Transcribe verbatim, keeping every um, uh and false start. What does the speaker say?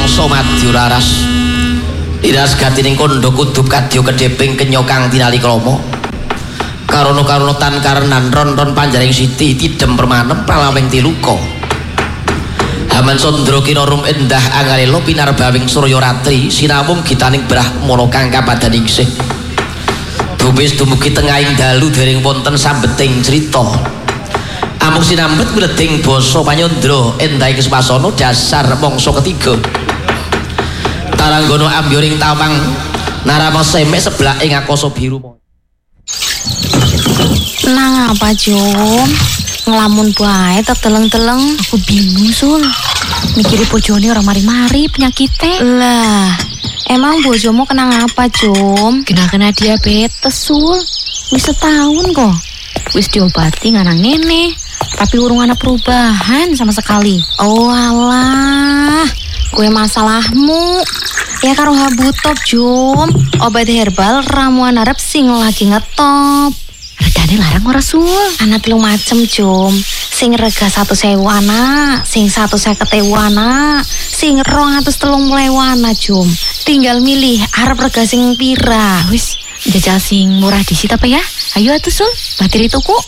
mangsa madya raras. Iras gatining kandha kudup kadya kedheping kenya kang tinali krama. Karana-karana tan karenan ron-ron panjaring siti tidem permanem pralawing tiluka. Haman Sondra kinarum endah angalela pinarbawing Surya Ratri sinamung gitaning Brahmana kang kapadan ingsih. Dumis dumugi tengahing dalu dereng wonten sambeting crita. Amung sinambet wileding basa panyandra endahing swasana dasar mangsa ketiga. Taranggana ambyoning tawang narama semek seblak ing akasa biru. Nang apa, Jom? Ngelamun bae teteleng-teleng. Aku bingung, Sul. Mikiri bojone ora mari-mari penyakite. Lah, emang bojomu kena ngapa, Jom? Kena-kena diabetes, Sul. Wis setahun kok. Wis diobati nganang ngene, tapi urung ana perubahan sama sekali. Oh alah, kue masalahmu. Ya karo habutop, Jom. Obat herbal ramuan arep sing lagi ngetop. Regane larang ora, Sul? Ana telung macem, Jom. Sing rega satu sewu ana, sing satu seket ewu ana, sing rong atus telung puluh ana, Jom. Tinggal milih arep rega sing pira. Wis, jajal sing murah disit apa ya? Ayo atuh, Sul, batiri tuku.